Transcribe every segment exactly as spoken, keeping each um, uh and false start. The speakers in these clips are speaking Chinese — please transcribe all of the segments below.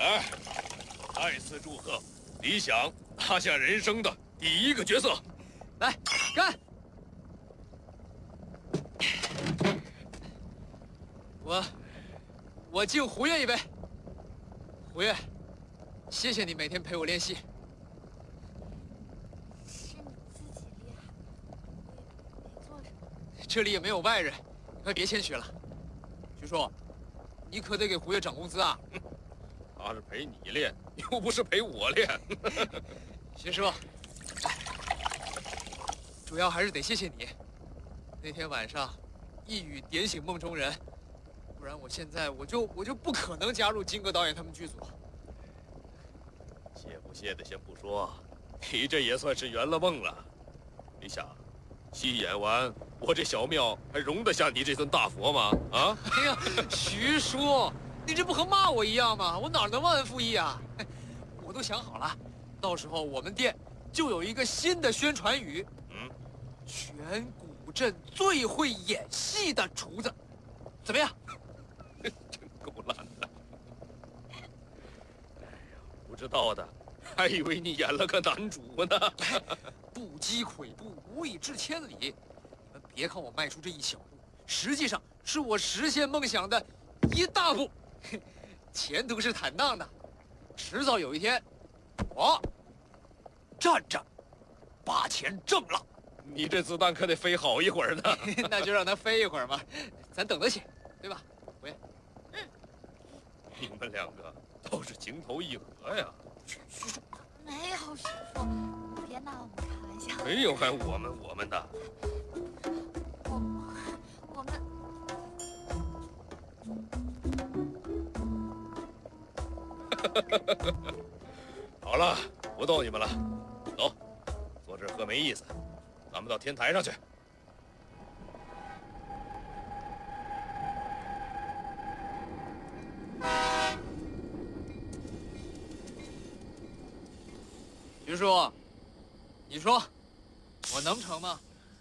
哎，再次祝贺理想拿下人生的第一个角色。 来，干！我，我敬胡越一杯。胡越，谢谢你每天陪我练习。 是你自己厉害，我也没做什么。 这里也没有外人，你快别谦虚了。徐叔，你可得给胡越涨工资啊！ 他是陪你练，又不是陪我练。 徐叔，主要还是得谢谢你。那天晚上，一语点醒梦中人，不然我现在我就我就不可能加入金戈导演他们剧组。 谢不谢的先不说，你这也算是圆了梦了。你想，戏演完，我这小庙还容得下你这尊大佛吗？啊！ 哎呀，徐叔，你这不和骂我一样吗？我哪能忘恩负义啊？我都想好了，到时候我们店就有一个新的宣传语， 嗯， 全古镇最会演戏的厨子，怎么样？ 真够烂的。哎呀，不知道的，还以为你演了个男主呢。 不积跬步，无以至千里。你们别看我迈出这一小步，实际上是我实现梦想的一大步。前途是坦荡的，迟早有一天，我站着把钱挣了。 你这子弹可得飞好一会儿呢。 那就让它飞一会儿嘛，咱等得起，对吧？胡爷， 嗯， 你们两个倒是情投意合呀。 徐叔，没有徐叔，别拿我们开玩笑。 没有还我们我们的。 我我们。 好了，不逗你们了，走，坐这儿喝没意思，咱们到天台上去。 徐叔，你说我能成吗？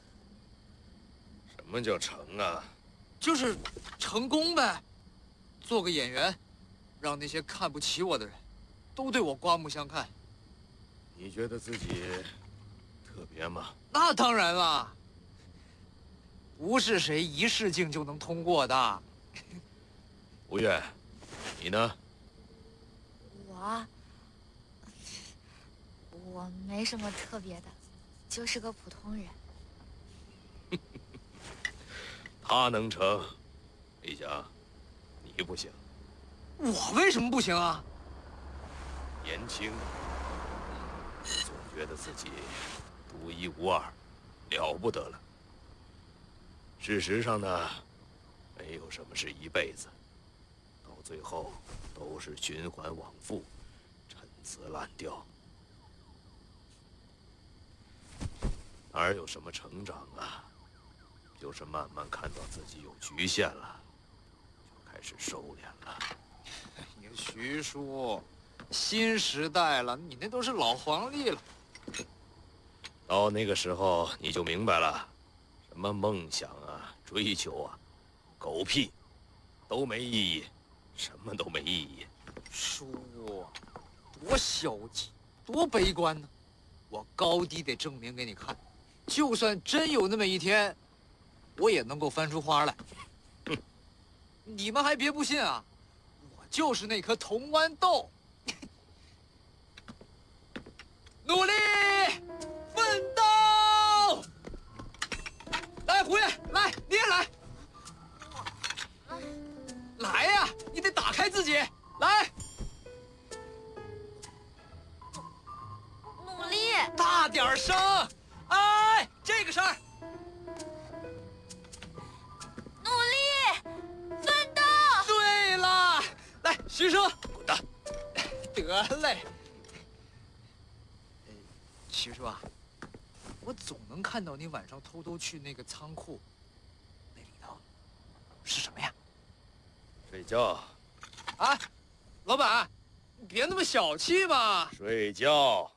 什么叫成啊？ 就是成功呗，做个演员，让那些看不起我的人，都对我刮目相看。 你觉得自己特别吗？ 那当然了，不是谁一试镜就能通过的。 吴越，你呢？ 我，我没什么特别的，就是个普通人。 他能成，李想，你不行。 我为什么不行啊？ 年轻，总觉得自己独一无二，了不得了。事实上呢，没有什么是一辈子，到最后都是循环往复，陈词滥调，哪有什么成长啊？就是慢慢看到自己有局限了，就开始收敛了。 你徐叔，新时代了，你那都是老黄历了。 到那个时候你就明白了，什么梦想啊、追求啊，狗屁，都没意义，什么都没意义。 叔，多消极，多悲观呢！我高低得证明给你看，就算真有那么一天，我也能够翻出花来。 哼， 你们还别不信啊！我就是那颗铜豌豆，努力奋斗！来，胡爷，来，你也来，来呀！你得打开自己，来， 努力， 大点声！哎，这个声儿。 努力，奋斗！ 对了，来，徐叔， 滚蛋！ 得嘞。徐叔啊，我总能看到你晚上偷偷去那个仓库，那里头是什么呀？ 睡觉， 啊，老板，你别那么小气嘛。 睡觉。